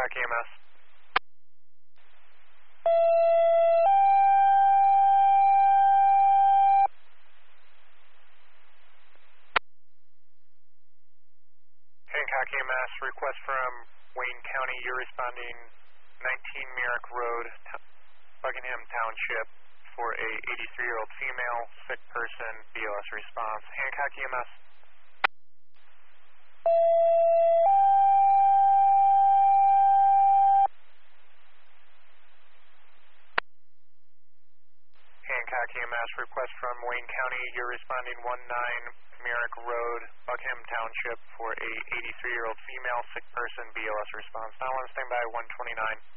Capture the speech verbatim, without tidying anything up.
Hancock E M S. Hancock E M S, request from Wayne County. You're responding nineteen Merrick Road, Buckingham Township, for a eighty-three-year-old female, sick person, B O S response. Hancock E M S. Hancock E M S, request from Wayne County. You're responding nineteen Merrick Road, Buckingham Township, for a eighty-three-year-old female, sick person, B O S response. Now on standby one twenty-nine.